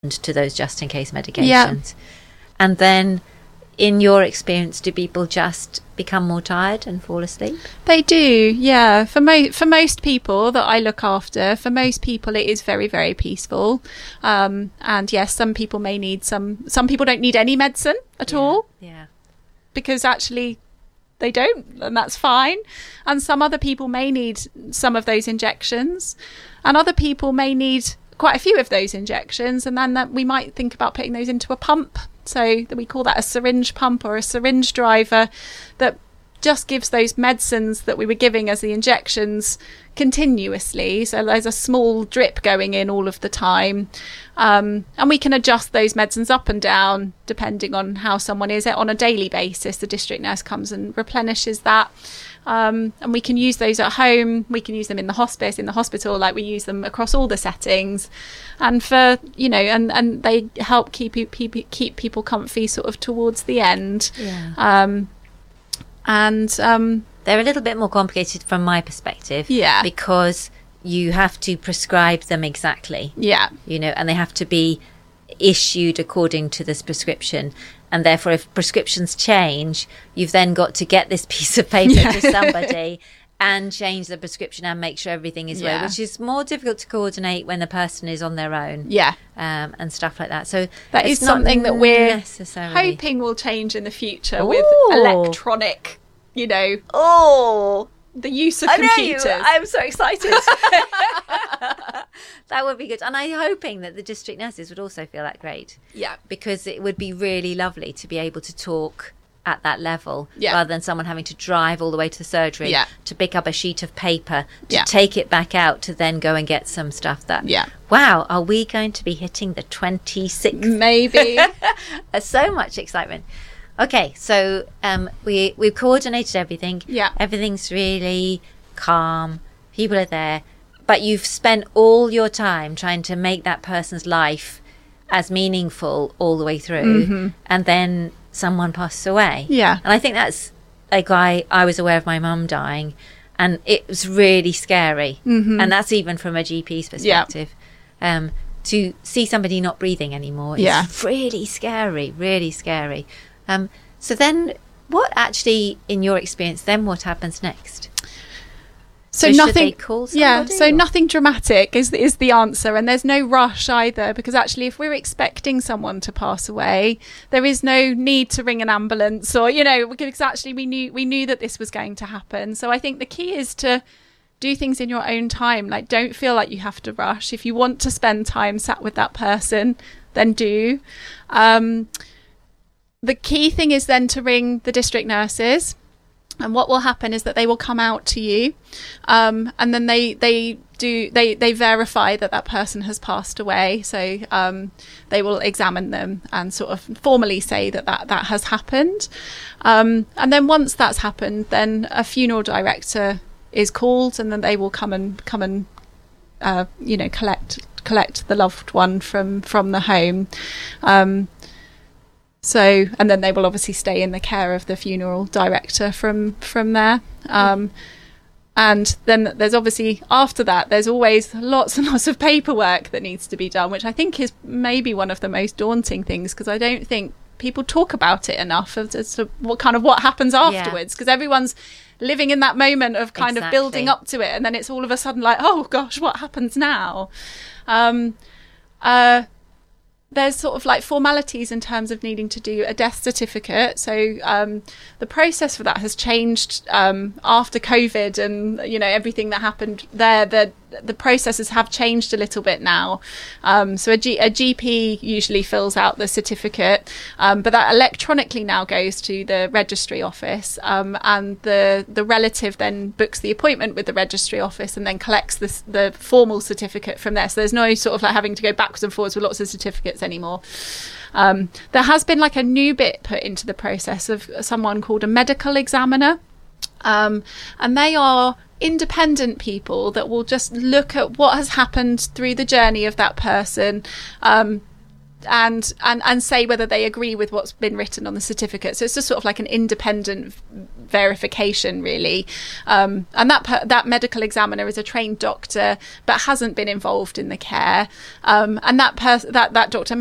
to those just in case medications. And then in your experience, do people just become more tired and fall asleep? They do, yeah. For most people that I look after, for most people it is very, very peaceful. And yes, some people may need some people don't need any medicine at all. Yeah. Because actually they don't, and that's fine. And some other people may need some of those injections, and other people may need quite a few of those injections, and then we might think about putting those into a pump. So we call that a syringe pump or a syringe driver that just gives those medicines that we were giving as the injections continuously. So there's a small drip going in all of the time. And we can adjust those medicines up and down depending on how someone is on a daily basis. The district nurse comes and replenishes that. And we can use those at home. We can use them in the hospice, in the hospital, like we use them across all the settings. And for, and they help keep people comfy sort of towards the end. Yeah. They're a little bit more complicated from my perspective. Yeah. Because you have to prescribe them exactly. Yeah. And they have to be issued according to this prescription. And therefore, if prescriptions change, you've then got to get this piece of paper to somebody and change the prescription and make sure everything is right, which is more difficult to coordinate when the person is on their own. Yeah. And stuff like that. So that is something that we're hoping will change in the future with electronic, the use of computers. I'm so excited. That would be good. And I'm hoping that the district nurses would also feel that great. Yeah. Because it would be really lovely to be able to talk at that level rather than someone having to drive all the way to the surgery to pick up a sheet of paper, to take it back out, to then go and get some stuff that, wow, are we going to be hitting the 26th? Maybe. So much excitement. Okay, so we've coordinated everything. Yeah. Everything's really calm. People are there. But you've spent all your time trying to make that person's life as meaningful all the way through. Mm-hmm. And then someone passes away. Yeah. And I think that's like I was aware of my mum dying, and it was really scary. Mm-hmm. And that's even from a GP's perspective. Yeah. To see somebody not breathing anymore is really scary, really scary. So then what actually, in your experience, then what happens next? So nothing, nothing dramatic is the answer, and there's no rush either, because actually if we're expecting someone to pass away, there is no need to ring an ambulance, or because actually we knew that this was going to happen. So I think the key is to do things in your own time. Like, don't feel like you have to rush. If you want to spend time sat with that person, then do. The key thing is then to ring the district nurses. And what will happen is that they will come out to you, and then they verify that person has passed away. So they will examine them and sort of formally say that has happened. And then once that's happened, then a funeral director is called, and then they will come and collect the loved one from the home. So, and then they will obviously stay in the care of the funeral director from there. And then there's obviously, after that, there's always lots and lots of paperwork that needs to be done, which I think is maybe one of the most daunting things, because I don't think people talk about it enough as to what happens afterwards, because everyone's living in that moment of kind of building up to it, and then it's all of a sudden like, oh gosh, what happens now? There's sort of like formalities in terms of needing to do a death certificate. So the process for that has changed after COVID and, everything that happened there. The processes have changed a little bit now. So a GP usually fills out the certificate, but that electronically now goes to the registry office, and the relative then books the appointment with the registry office and then collects the formal certificate from there. So there's no sort of like having to go backwards and forwards with lots of certificates anymore. There has been like a new bit put into the process of someone called a medical examiner, and they are independent people that will just look at what has happened through the journey of that person, and say whether they agree with what's been written on the certificate. So it's just sort of like an independent verification, really. And that medical examiner is a trained doctor but hasn't been involved in the care, and that doctor